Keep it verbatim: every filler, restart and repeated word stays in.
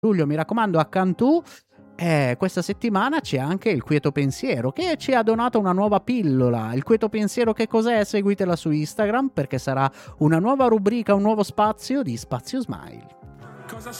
luglio, mi raccomando, a Cantù. Eh, questa settimana c'è anche il Quieto Pensiero che ci ha donato una nuova pillola. Il Quieto Pensiero che cos'è? Seguitela su Instagram perché sarà una nuova rubrica, un nuovo spazio di Spazio Smile. Cosa